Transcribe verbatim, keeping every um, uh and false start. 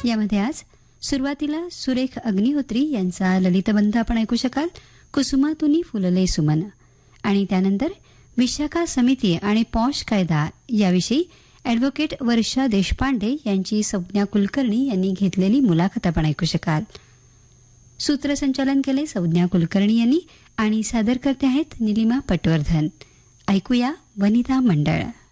यामध्ये आज सुरुवातीला सुरेख अग्निहोत्री यांचा ललितबंध आपण ऐकू शकाल, कुसुमातुनी फुलले सुमन. आणि त्यानंतर विशाखा समिती आणि पॉश कायदा याविषयी ॲडव्होकेट वर्षा देशपांडे यांची संज्ञा कुलकर्णी यांनी घेतलेली मुलाखत आपण ऐकू शकाल. सूत्रसंचालन केले संज्ञा कुलकर्णी यांनी आणि सादर करते आहेत निलिमा पटवर्धन. ऐकूया वनिता मंडळ.